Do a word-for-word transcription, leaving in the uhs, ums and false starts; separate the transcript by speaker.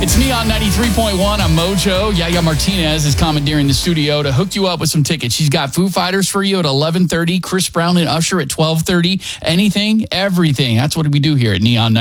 Speaker 1: It's Neon ninety-three point one on Mojo. Yaya Martinez is commandeering the studio to hook you up with some tickets. She's got Foo Fighters for you at eleven thirty, Chris Brown and Usher at twelve thirty. Anything, everything. That's what we do here at Neon ninety-three.